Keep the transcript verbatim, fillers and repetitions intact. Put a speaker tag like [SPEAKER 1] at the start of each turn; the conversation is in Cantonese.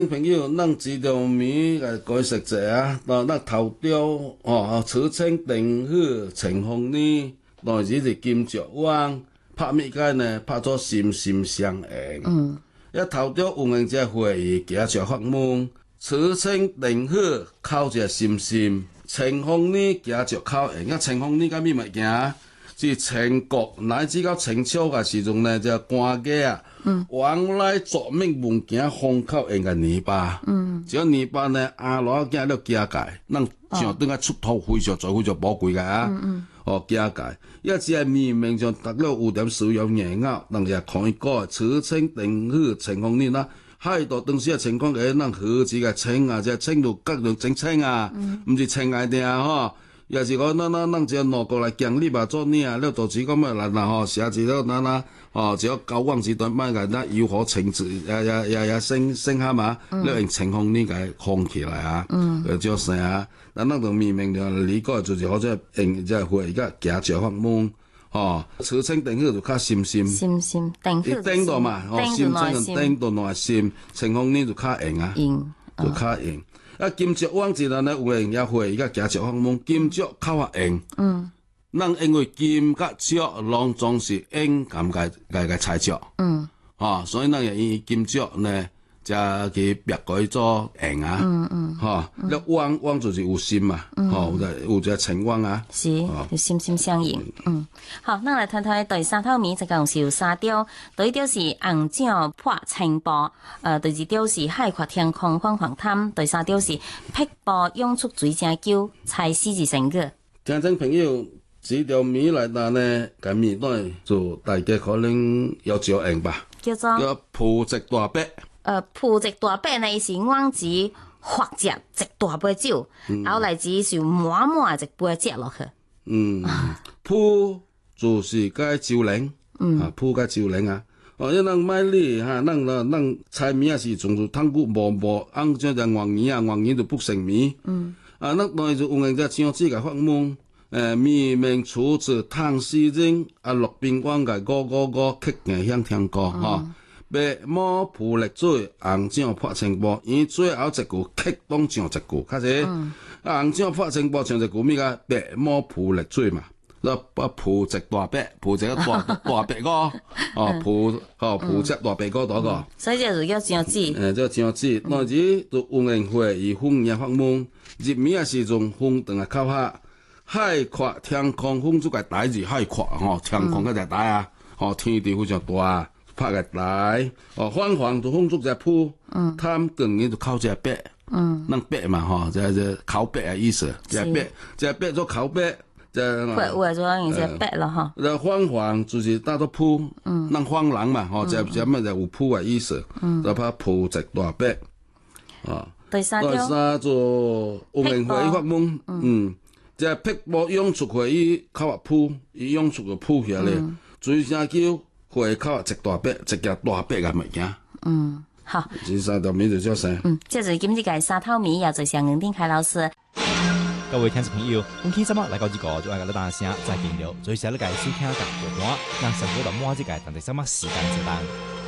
[SPEAKER 1] 朋友，咱知道面来改食者啊，嗱，咱頭雕哦，楚清定府晴豐呢，來自是金雀灣，拍咩間呢？拍咗心心相印。嗯，一頭雕有人只會議，行著發夢，楚清定府靠隻心心，晴豐呢行著靠印。啊，晴豐呢個咩物件？是秦國乃至到清朝嘅時陣呢，就官家啊，嗯、往來作命物件封口印個泥巴，嗯，只要泥巴呢，阿羅驚了加界，咱上等下出土非常最非常寶貴嘅啊，嗯嗯、哦加界，一只係明明就得了有點使用硬拗，人哋可以講楚清定府晴豐呢啦，喺度當時嘅情況嘅，咱何止嘅清啊，即係清到各種整清啊，唔、嗯、是清嚟定啊，嗬。也是講，咱咱咱只要攞過來強力吧做呢啊，了做只咁啊嗱嗱吼，寫字了咱咱哦，只要交往時段買個咱如何情節也也也也升升下嘛，了用晴豐呢個放起來啊，誒叫啥啊？咱咱就明明就你個就是好似用即係會而家假著發夢，哦，楚清定府就較心心，
[SPEAKER 2] 心心定府
[SPEAKER 1] 定到嘛，哦，心清定到內心，晴豐呢就較硬啊，就較硬。啊，金雀灣一陣呢，有人也會而家假著發夢，金雀較啊硬。嗯，咱因為金甲雀攏總是硬咁個個個材質。嗯，啊，所以咱也以金雀呢，就去別改做硬啊。嗯嗯，嚇，了灣灣就是有心嘛。哦，有有隻青灣啊。
[SPEAKER 2] 是，就心心相印。嗯，好，咱來睇睇第三套面就講是有三雕，第一雕是紅鳥破青波，呃，第二雕是海闊天空黃黃灘，第三雕是碧波湧出水正久，才四字成語。
[SPEAKER 1] 聽眾朋友，這條面來睇呢，咁面內就大家可能有照應吧。
[SPEAKER 2] 叫做
[SPEAKER 1] 叫蒲植大伯。
[SPEAKER 2] 呃，蒲植大伯呢是阮子或者植大杯酒，然後來自是滿滿一杯接落去。嗯，
[SPEAKER 1] 蒲就是個酒靈，啊蒲個酒靈啊。哦，因咱買哩哈，咱咱咱菜面是從做湯骨薄薄，按照就黃魚啊，黃魚就不成面。嗯，啊，咱內就用人家醬汁個發夢，誒，明明處處湯絲蒸，啊，落邊關個個個個刻硬響聽歌哈。白毛蒲力水，紅掌破青波，伊最後一句刻當唱一句，開始。紅掌破青波唱一句咩個？白毛蒲力水嘛，嗱啊蒲植大伯，蒲植個大大伯個，哦蒲哦蒲植大伯個嗰個。
[SPEAKER 2] 所以就叫醬汁。
[SPEAKER 1] 誒，叫醬汁，內子就有人會以風也發夢，入面嘅時陣風等下靠下，海闊天空風出個大字海闊吼，天空嗰隻大啊，哦天地非常大。拍個大，哦，黃黃就風燭隻鋪，嗯，貪更呢就靠隻白，嗯，能白嘛吼，就就靠白嘅意思，隻白，隻白做靠白，就
[SPEAKER 2] 會會做用隻白咯吼。
[SPEAKER 1] 那黃黃就是打到鋪，嗯，能黃人嘛，吼，隻隻乜就有鋪嘅意思，嗯，就拍蒲植大白，啊，
[SPEAKER 2] 第三條，
[SPEAKER 1] 第三做有人會發夢，嗯，隻碧波湧出去伊靠啊鋪，伊湧出個鋪起來，最聲叫。會靠一大伯，一件大伯嘅物件。
[SPEAKER 2] 嗯，好。
[SPEAKER 1] 第三條面就叫啥？
[SPEAKER 2] 嗯，這就是今日嘅三套面，也就是楊定凱老師。
[SPEAKER 3] 各位聽眾朋友，本期節目嚟到呢個就愛個你大聲再見了，最寫你嘅收聽及撥單，讓成個的每一個但係什麼時間接單。